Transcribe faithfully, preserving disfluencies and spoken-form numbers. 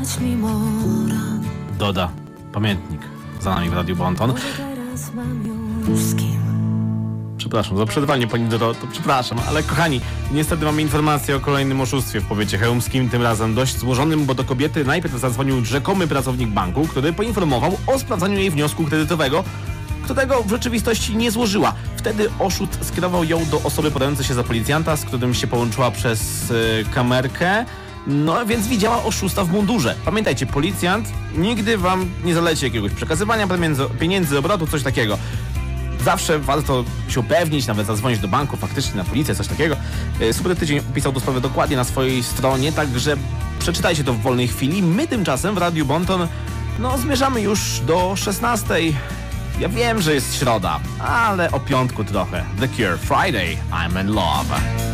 dać mi mora. Doda, pamiętnik za nami w Radiu Bonton. Może teraz mam już z kim. Przepraszam za przerwanie, pani Doro, to przepraszam, ale kochani, niestety mamy informację o kolejnym oszustwie w powiecie chełmskim, tym razem dość złożonym, bo do kobiety najpierw zadzwonił rzekomy pracownik banku, który poinformował o sprawdzaniu jej wniosku kredytowego, którego w rzeczywistości nie złożyła. Wtedy oszust skierował ją do osoby podającej się za policjanta, z którym się połączyła przez yy, kamerkę, no więc widziała oszusta w mundurze. Pamiętajcie, policjant nigdy wam nie zaleci jakiegoś przekazywania pieniędzy, pieniędzy obrotu, coś takiego. Zawsze warto się upewnić, nawet zadzwonić do banku, faktycznie na policję, coś takiego. Super Tydzień opisał tę sprawę dokładnie na swojej stronie, także przeczytajcie to w wolnej chwili. My tymczasem w Radiu Bonton, no zmierzamy już do szesnastej. Ja wiem, że jest środa, ale o piątku trochę. The Cure, Friday, I'm in love.